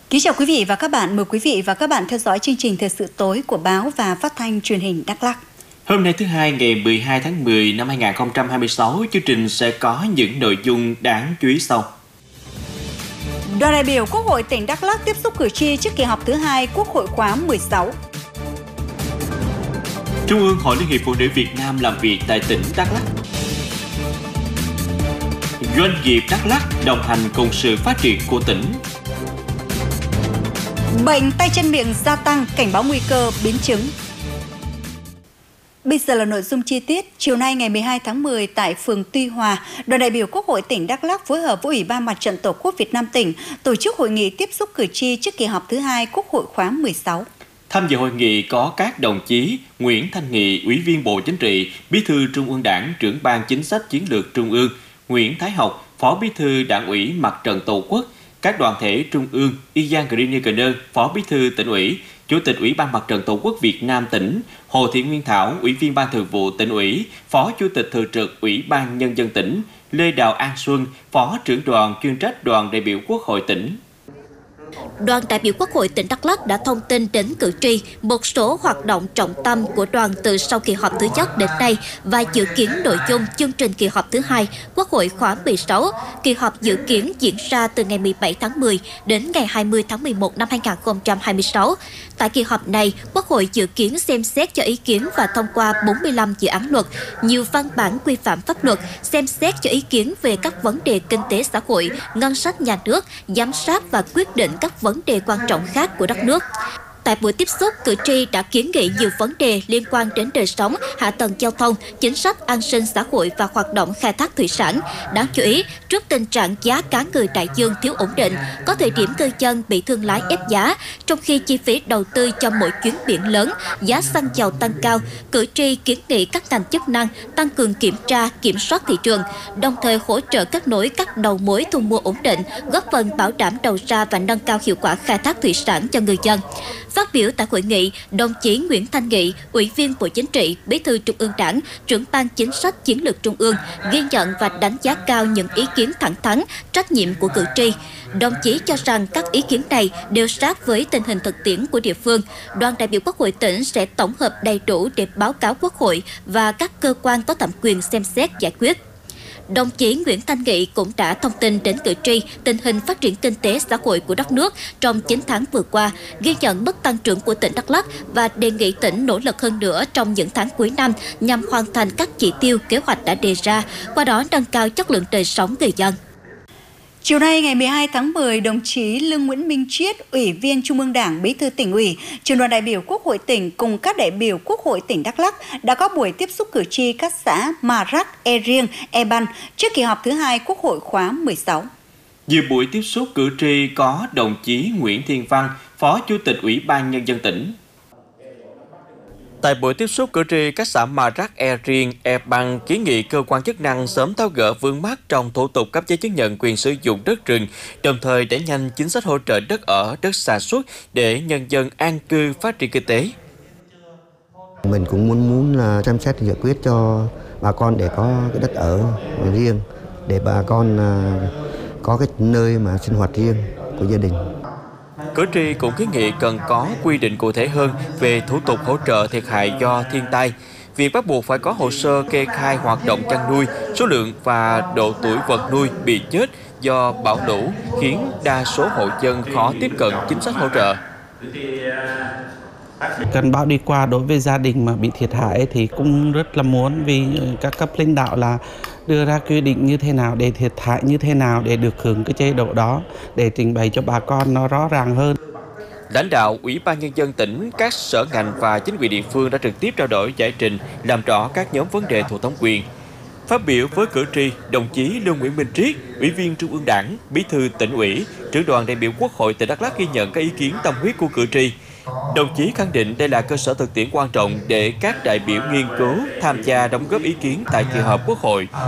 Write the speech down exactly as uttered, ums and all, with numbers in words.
Kính chào quý vị và các bạn, mời quý vị và các bạn theo dõi chương trình Thời sự tối của báo và phát thanh truyền hình Đắk Lắk. Hôm nay thứ hai ngày mười hai tháng mười năm hai nghìn không trăm hai mươi sáu, chương trình sẽ có những nội dung đáng chú ý sau. Đoàn đại biểu Quốc hội tỉnh Đắk Lắk tiếp xúc cử tri trước kỳ họp thứ hai Quốc hội khóa mười sáu. Trung ương Hội Liên hiệp Phụ nữ Việt Nam làm việc tại tỉnh Đắk Lắk. Doanh nghiệp Đắk Lắk đồng hành cùng sự phát triển của tỉnh. Bệnh tay chân miệng gia tăng, cảnh báo nguy cơ biến chứng. Bây giờ là nội dung chi tiết. Chiều nay ngày mười hai tháng mười tại phường Tuy Hòa, đoàn đại biểu Quốc hội tỉnh Đắk Lắk phối hợp với Ủy ban Mặt trận Tổ quốc Việt Nam tỉnh tổ chức hội nghị tiếp xúc cử tri trước kỳ họp thứ hai Quốc hội khóa mười sáu. Tham dự hội nghị có các đồng chí Nguyễn Thanh Nghị, Ủy viên Bộ Chính trị, Bí thư Trung ương Đảng, trưởng ban chính sách chiến lược Trung ương, Nguyễn Thái Học, Phó Bí thư Đảng ủy Mặt trận Tổ quốc, các đoàn thể Trung ương, Ian Green Cờ, Phó Bí thư Tỉnh ủy, Chủ tịch Ủy ban Mặt trận Tổ quốc Việt Nam tỉnh, Hồ Thị Nguyên Thảo, Ủy viên Ban Thường vụ Tỉnh ủy, Phó Chủ tịch Thường trực Ủy ban Nhân dân tỉnh, Lê Đào An Xuân, Phó trưởng đoàn chuyên trách đoàn đại biểu Quốc hội tỉnh. Đoàn đại biểu Quốc hội tỉnh Đắk Lắk đã thông tin đến cử tri một số hoạt động trọng tâm của đoàn từ sau kỳ họp thứ nhất đến nay và dự kiến nội dung chương trình kỳ họp thứ hai Quốc hội khóa mười sáu. Kỳ họp dự kiến diễn ra từ ngày mười bảy tháng mười đến ngày hai mươi tháng mười một năm hai nghìn không trăm hai mươi sáu. Tại kỳ họp này, Quốc hội dự kiến xem xét cho ý kiến và thông qua bốn mươi lăm dự án luật, nhiều văn bản quy phạm pháp luật, xem xét cho ý kiến về các vấn đề kinh tế xã hội, ngân sách nhà nước, giám sát và quyết định các vấn đề quan trọng khác của đất nước. Tại buổi tiếp xúc, cử tri đã kiến nghị nhiều vấn đề liên quan đến đời sống, hạ tầng giao thông, chính sách an sinh xã hội và hoạt động khai thác thủy sản. Đáng chú ý, trước tình trạng giá cá ngừ đại dương thiếu ổn định, có thời điểm ngư dân bị thương lái ép giá, trong khi chi phí đầu tư cho mỗi chuyến biển lớn, giá xăng dầu tăng cao, cử tri kiến nghị các ngành chức năng tăng cường kiểm tra, kiểm soát thị trường, đồng thời hỗ trợ kết nối các đầu mối thu mua ổn định, góp phần bảo đảm đầu ra và nâng cao hiệu quả khai thác thủy sản cho người dân. Phát biểu tại hội nghị, đồng chí Nguyễn Thanh Nghị, Ủy viên Bộ Chính trị, Bí thư Trung ương Đảng, trưởng ban chính sách chiến lược Trung ương, ghi nhận và đánh giá cao những ý kiến thẳng thắn, trách nhiệm của cử tri. Đồng chí cho rằng các ý kiến này đều sát với tình hình thực tiễn của địa phương. Đoàn đại biểu Quốc hội tỉnh sẽ tổng hợp đầy đủ để báo cáo Quốc hội và các cơ quan có thẩm quyền xem xét giải quyết. Đồng chí Nguyễn Thanh Nghị cũng đã thông tin đến cử tri tình hình phát triển kinh tế xã hội của đất nước trong chín tháng vừa qua, ghi nhận mức tăng trưởng của tỉnh Đắk Lắk và đề nghị tỉnh nỗ lực hơn nữa trong những tháng cuối năm nhằm hoàn thành các chỉ tiêu kế hoạch đã đề ra, qua đó nâng cao chất lượng đời sống người dân. Chiều nay ngày mười hai tháng mười, đồng chí Lương Nguyễn Minh Triết, Ủy viên Trung ương Đảng, Bí thư Tỉnh ủy, Trưởng đoàn đại biểu Quốc hội tỉnh cùng các đại biểu Quốc hội tỉnh Đắk Lắk đã có buổi tiếp xúc cử tri các xã Mà Rắc, E Riêng, E Ban trước kỳ họp thứ hai Quốc hội khóa mười sáu. Dự buổi tiếp xúc cử tri có đồng chí Nguyễn Thiên Văn, Phó Chủ tịch Ủy ban Nhân dân tỉnh. Tại buổi tiếp xúc cử tri các xã Mà Rắc, E Riêng, E Ban kiến nghị cơ quan chức năng sớm tháo gỡ vướng mắc trong thủ tục cấp giấy chứng nhận quyền sử dụng đất rừng, đồng thời đẩy nhanh chính sách hỗ trợ đất ở, đất sản xuất để nhân dân an cư phát triển kinh tế. Mình cũng muốn muốn là xem xét giải quyết cho bà con để có cái đất ở riêng, để bà con có cái nơi mà sinh hoạt riêng của gia đình. Cử tri cũng kiến nghị cần có quy định cụ thể hơn về thủ tục hỗ trợ thiệt hại do thiên tai. Việc bắt buộc phải có hồ sơ kê khai hoạt động chăn nuôi, số lượng và độ tuổi vật nuôi bị chết do bão lũ khiến đa số hộ dân khó tiếp cận chính sách hỗ trợ. Cơn bão đi qua, đối với gia đình mà bị thiệt hại thì cũng rất là muốn vì các cấp lãnh đạo là đưa ra quy định như thế nào để thiệt hại như thế nào để được hưởng cái chế độ đó, để trình bày cho bà con nó rõ ràng hơn. Lãnh đạo Ủy ban Nhân dân tỉnh, các sở ngành và chính quyền địa phương đã trực tiếp trao đổi giải trình, làm rõ các nhóm vấn đề thuộc thẩm quyền. Phát biểu với cử tri, đồng chí Lương Nguyễn Minh Triết, Ủy viên Trung ương Đảng, Bí thư Tỉnh ủy, Trưởng đoàn đại biểu Quốc hội tỉnh Đắk Lắk ghi nhận các ý kiến tâm huyết của cử tri. Đồng chí khẳng định đây là cơ sở thực tiễn quan trọng để các đại biểu nghiên cứu, tham gia đóng góp ý kiến tại kỳ họp Quốc hội.